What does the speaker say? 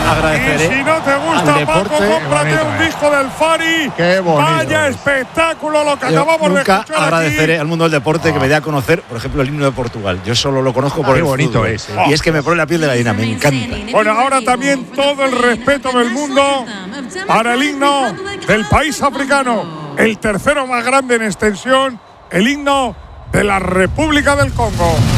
agradeceré. Y si no te gusta, al deporte, Paco, cómprate un disco del Fari. Qué bonito. Vaya espectáculo lo que acabamos de Nunca escuchar agradeceré aquí. al mundo del deporte que me dé a conocer, por ejemplo, el himno de Portugal. Yo solo lo conozco por qué el bonito fútbol. es, Y es que me pone la piel de gallina, me encanta. Bueno, ahora también todo el respeto del mundo para el himno del país africano, el tercero más grande en extensión, el himno de la República del Congo.